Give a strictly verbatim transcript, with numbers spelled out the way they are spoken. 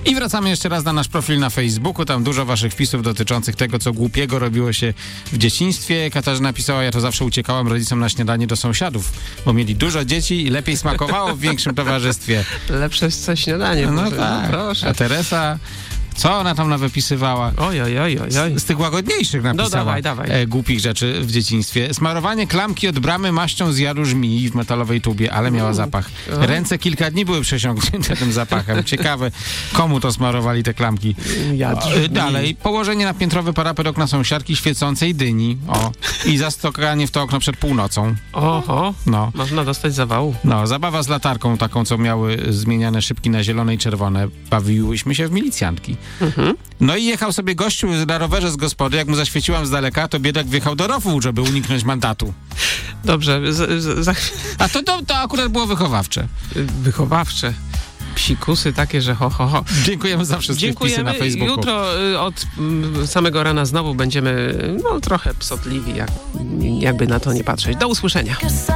I wracamy jeszcze raz na nasz profil na Facebooku. Tam dużo waszych wpisów dotyczących tego, co głupiego robiło się w dzieciństwie. Katarzyna pisała, ja to zawsze uciekałam rodzicom na śniadanie do sąsiadów, bo mieli dużo dzieci i lepiej smakowało w większym towarzystwie. Lepsze co śniadanie. No może, tak. No proszę. A Teresa... Co ona tam nawypisywała? Oj, oj, oj, oj. Z, z tych łagodniejszych napisała. No dawaj, dawaj. E, głupich rzeczy w dzieciństwie. Smarowanie klamki od bramy maścią z jadu żmii w metalowej tubie, ale miała zapach. Ręce kilka dni były przesiąknięte tym zapachem. Ciekawe, komu to smarowali te klamki. Jad E, dalej, położenie na piętrowy parapet okna sąsiadki świecącej dyni. O. I zastukanie w to okno przed północą. Oho, No. można dostać zawału. No, zabawa z latarką taką, co miały zmieniane szybki na zielone i czerwone. Bawiłyśmy się w milicjantki. Mhm. No i jechał sobie gościu na rowerze z gospody, jak mu zaświeciłam z daleka, to biedak wjechał do rowu, żeby uniknąć mandatu. Dobrze, z, z, za... A to, to, to akurat było wychowawcze. wychowawcze. Psikusy takie, że ho, ho, ho. Dziękujemy za wszystkie wpisy Dziękujemy. na Facebooku. Jutro y, od mm, samego rana znowu będziemy no, trochę psotliwi, jak, jakby na to nie patrzeć. Do usłyszenia.